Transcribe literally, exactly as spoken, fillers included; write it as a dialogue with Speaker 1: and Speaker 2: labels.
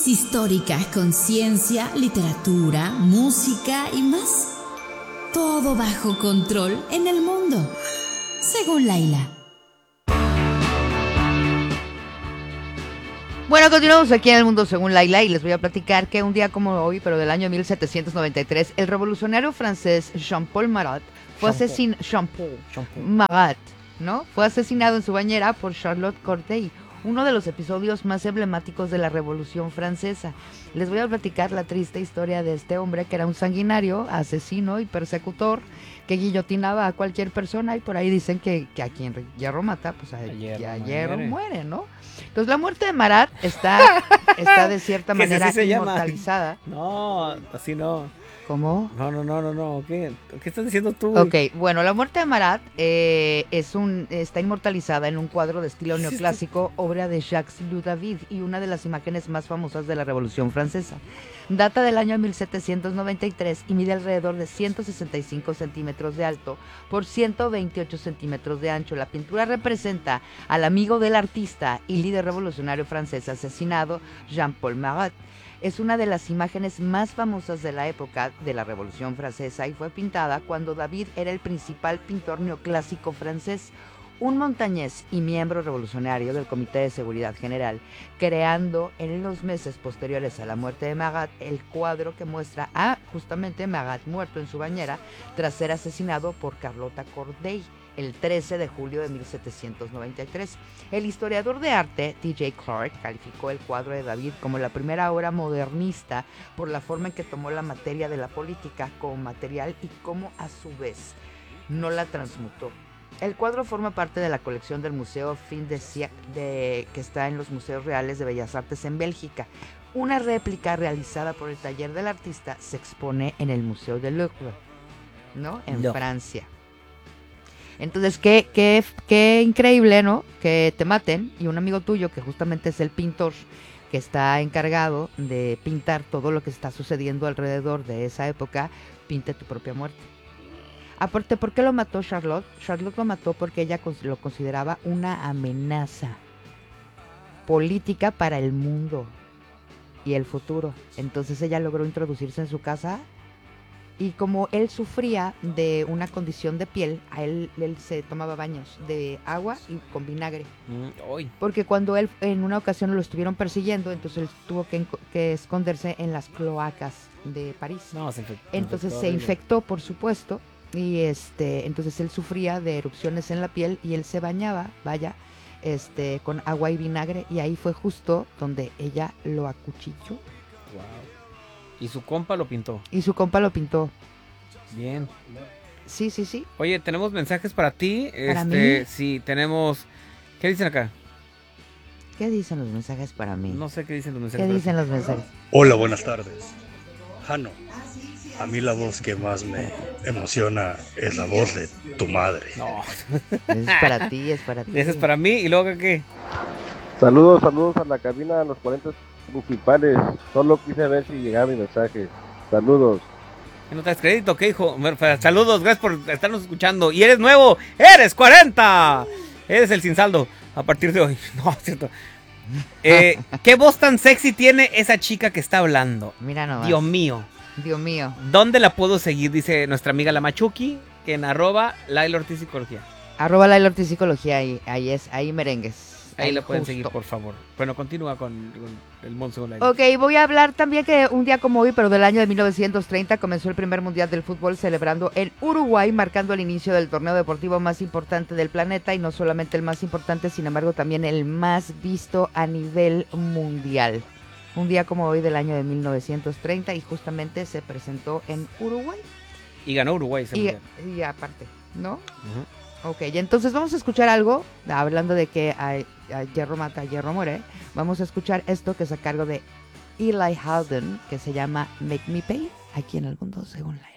Speaker 1: Histórica, con ciencia, literatura, música y más. Todo bajo control en el mundo, según Laila.
Speaker 2: Bueno, continuamos aquí en el mundo según Laila y les voy a platicar que un día como hoy, pero del año mil setecientos noventa y tres, el revolucionario francés Jean-Paul Marat fue asesinado. Jean-Paul Marat, ¿no? Fue asesinado en su bañera por Charlotte Corday, uno de los episodios más emblemáticos de la Revolución Francesa. Les voy a platicar la triste historia de este hombre que era un sanguinario, asesino y persecutor que guillotinaba a cualquier persona, y por ahí dicen que, que a quien hierro mata, pues a, a hierro, a hierro muere. muere, ¿no? Entonces la muerte de Marat está, está de cierta manera inmortalizada.
Speaker 3: No, así no.
Speaker 2: ¿Cómo?
Speaker 3: No, no, no, no, no. ¿Qué, ¿Qué estás diciendo tú?
Speaker 2: Ok, bueno, la muerte de Marat eh, es un, está inmortalizada en un cuadro de estilo neoclásico, obra de Jacques-Louis David, y una de las imágenes más famosas de la Revolución Francesa. Data del año mil setecientos noventa y tres y mide alrededor de ciento sesenta y cinco centímetros de alto por ciento veintiocho centímetros de ancho. La pintura representa al amigo del artista y líder revolucionario francés asesinado, Jean-Paul Marat. Es una de las imágenes más famosas de la época de la Revolución Francesa y fue pintada cuando David era el principal pintor neoclásico francés, un montañés y miembro revolucionario del Comité de Seguridad General, creando en los meses posteriores a la muerte de Marat el cuadro que muestra a justamente Marat muerto en su bañera tras ser asesinado por Carlotta Corday el trece de julio de mil setecientos noventa y tres. El historiador de arte T J Clark calificó el cuadro de David como la primera obra modernista por la forma en que tomó la materia de la política como material y cómo a su vez no la transmutó. El cuadro forma parte de la colección del Museo Fin de Siècle de, que está en los Museos Reales de Bellas Artes en Bélgica. Una réplica realizada por el taller del artista se expone en el Museo de Louvre, ¿no? En no. Francia. Entonces, qué, qué, qué increíble, ¿no? Que te maten y un amigo tuyo, que justamente es el pintor que está encargado de pintar todo lo que está sucediendo alrededor de esa época, pinte tu propia muerte. Aparte, ¿por qué lo mató Charlotte? Charlotte lo mató porque ella lo consideraba una amenaza política para el mundo y el futuro. Entonces ella logró introducirse en su casa. Y como él sufría de una condición de piel, a él, él se tomaba baños de agua y con vinagre.
Speaker 3: Mm,
Speaker 2: porque cuando él en una ocasión lo estuvieron persiguiendo, entonces él tuvo que, que esconderse en las cloacas de París.
Speaker 3: No, se infectó,
Speaker 2: entonces se infectó, por supuesto, y este, entonces él sufría de erupciones en la piel y él se bañaba, vaya, este, con agua y vinagre, y ahí fue justo donde ella lo acuchilló.
Speaker 3: Wow. Y su compa lo pintó.
Speaker 2: Y su compa lo pintó.
Speaker 3: Bien.
Speaker 2: Sí, sí, sí.
Speaker 3: Oye, tenemos mensajes para ti.
Speaker 2: ¿Para
Speaker 3: este,
Speaker 2: mí?
Speaker 3: Sí, tenemos... ¿Qué dicen acá?
Speaker 2: ¿Qué dicen los mensajes para mí?
Speaker 3: No sé qué dicen los mensajes.
Speaker 2: ¿Qué dicen los mensajes?
Speaker 4: Hola, buenas tardes. Jano, a mí la voz que más me emociona es la voz de tu madre.
Speaker 3: No.
Speaker 2: Es para ti, es para ti.
Speaker 3: Ese es para mí. ¿Y luego qué?
Speaker 5: Saludos, saludos a la cabina, a los cuarenta principales. Solo quise ver si llegaba mi mensaje. Saludos.
Speaker 3: ¿No te das crédito? ¿Qué, hijo? Saludos, gracias por estarnos escuchando. Y eres nuevo, eres cuarenta. Eres el sin saldo a partir de hoy. No, es cierto. Eh, ¿Qué voz tan sexy tiene esa chica que está hablando?
Speaker 2: Mira nomás.
Speaker 3: Dios mío.
Speaker 2: Dios mío.
Speaker 3: ¿Dónde la puedo seguir? Dice nuestra amiga la Machuki, que en arroba Laila Ortiz Psicología.
Speaker 2: Arroba Laila Ortiz Psicología, ahí, ahí es, ahí merengues.
Speaker 3: Ahí, ahí la pueden
Speaker 2: justo.
Speaker 3: seguir, por favor. Bueno, continúa con, con el Monzo Online.
Speaker 2: Ok, voy a hablar también que un día como hoy, pero del año de mil novecientos treinta, comenzó el primer mundial del fútbol celebrando en Uruguay, marcando el inicio del torneo deportivo más importante del planeta, y no solamente el más importante, sin embargo también el más visto a nivel mundial. Un día como hoy del año de mil novecientos treinta, y justamente se presentó en Uruguay.
Speaker 3: Y ganó Uruguay ese
Speaker 2: y,
Speaker 3: mundial.
Speaker 2: Y aparte, ¿no?
Speaker 3: Uh-huh.
Speaker 2: Ok, y entonces vamos a escuchar algo, hablando de que a, a hierro mata, a hierro muere. Vamos a escuchar esto que es a cargo de Eli Haldon, que se llama Make Me Pay, aquí en el mundo según la